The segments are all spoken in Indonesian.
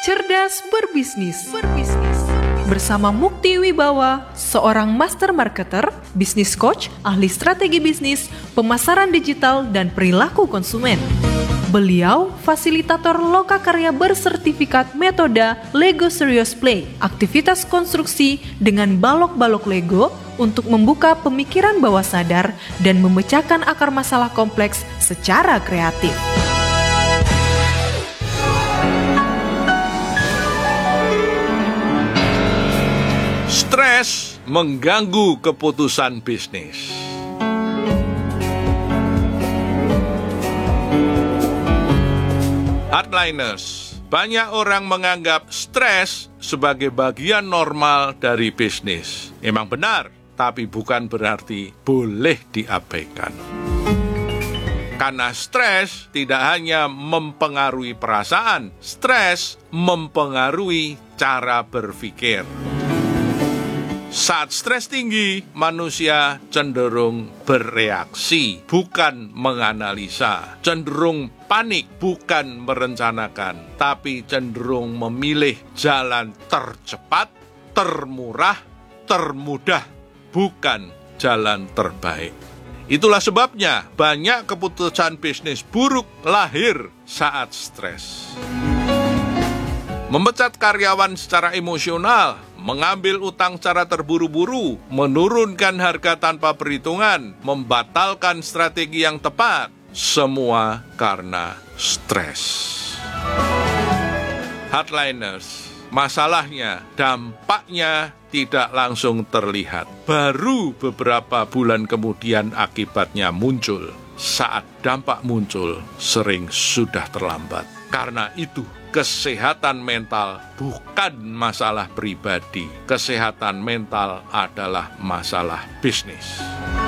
Cerdas berbisnis. Bersama Mukti Wibawa, seorang master marketer, bisnis coach, ahli strategi bisnis, pemasaran digital, dan perilaku konsumen. Beliau fasilitator lokakarya bersertifikat metode Lego Serious Play, aktivitas konstruksi dengan balok-balok Lego untuk membuka pemikiran bawah sadar dan memecahkan akar masalah kompleks secara kreatif. Stres mengganggu keputusan bisnis. Hardliners, banyak orang menganggap stres sebagai bagian normal dari bisnis. Memang benar, tapi bukan berarti boleh diabaikan. Karena stres tidak hanya mempengaruhi perasaan, stres mempengaruhi cara berpikir. Saat stres tinggi, manusia cenderung bereaksi, bukan menganalisa. Cenderung panik, bukan merencanakan, tapi cenderung memilih jalan tercepat, termurah, termudah, bukan jalan terbaik. Itulah sebabnya banyak keputusan bisnis buruk lahir saat stres. Memecat karyawan secara emosional, mengambil utang secara terburu-buru, menurunkan harga tanpa perhitungan, membatalkan strategi yang tepat, semua karena stres. Hardliners, masalahnya, dampaknya tidak langsung terlihat. Baru beberapa bulan kemudian akibatnya muncul. Saat dampak muncul, sering sudah terlambat. Karena itu, kesehatan mental bukan masalah pribadi. Kesehatan mental adalah masalah bisnis.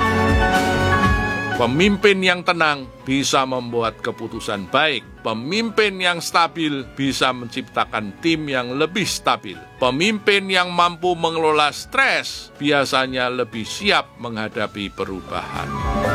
Pemimpin yang tenang bisa membuat keputusan baik. Pemimpin yang stabil bisa menciptakan tim yang lebih stabil. Pemimpin yang mampu mengelola stres biasanya lebih siap menghadapi perubahan.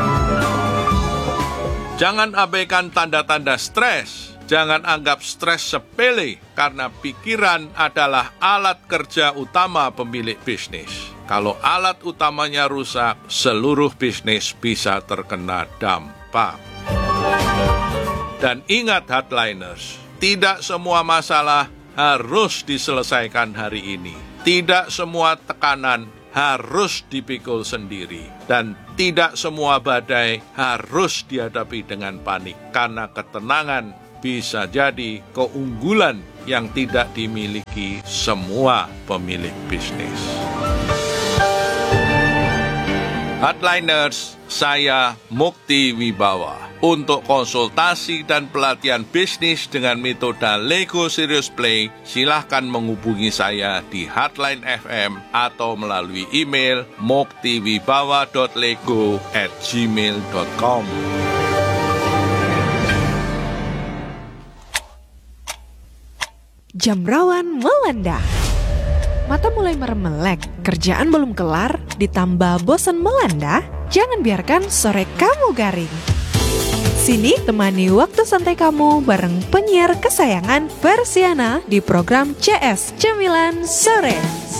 Jangan abaikan tanda-tanda stres. Jangan anggap stres sepele, karena pikiran adalah alat kerja utama pemilik bisnis. Kalau alat utamanya rusak, seluruh bisnis bisa terkena dampak. Dan ingat hardliners, tidak semua masalah harus diselesaikan hari ini. Tidak semua tekanan harus dipikul sendiri. Dan tidak semua badai harus dihadapi dengan panik, karena ketenangan bisa jadi keunggulan yang tidak dimiliki semua pemilik bisnis. Hardliners, saya Mukti Wibawa. Untuk konsultasi dan pelatihan bisnis dengan metode Lego Serious Play, silahkan menghubungi saya di Hardline FM atau melalui email muktiwibawa.lego@gmail.com. Jam rawan melanda. Mata mulai meremelek, kerjaan belum kelar, ditambah bosan melanda. Jangan biarkan sore kamu garing. Sini temani waktu santai kamu bareng penyiar kesayangan Versiana di program CS Cemilan Sore.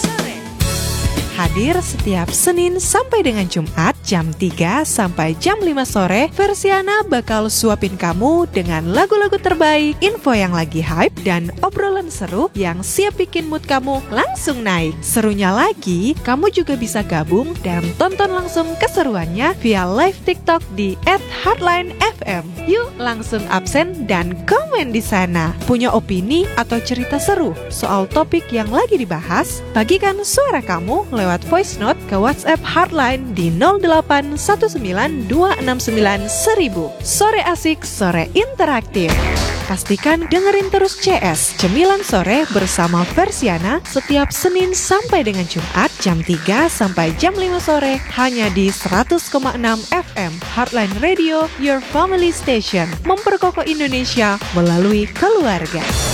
Hadir setiap Senin sampai dengan Jumat jam 3 sampai jam 5 sore, Versiana bakal suapin kamu dengan lagu-lagu terbaik, info yang lagi hype, dan obrolan seru yang siap bikin mood kamu langsung naik. Serunya lagi, kamu juga bisa gabung dan tonton langsung keseruannya via live TikTok di @hardlinefm. Yuk langsung absen dan komen di sana. Punya opini atau cerita seru soal topik yang lagi dibahas? Bagikan suara kamu lewat voice note ke WhatsApp Hardline di 08192691000. Sore asik, sore interaktif. Pastikan dengerin terus CS Cemilan Sore bersama Versiana setiap Senin sampai dengan Jumat jam 3 sampai jam 5 sore hanya di 100,6 FM Hardline Radio, your family station. Memperkokoh Indonesia melalui keluarga.